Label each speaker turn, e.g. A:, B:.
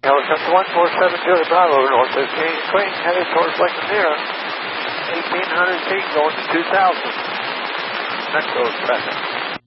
A: Helicopter 147 Julie Bravo, Northwest Queen, headed towards Lake Lanier, 1,800 feet going to 2,000. Metro traffic.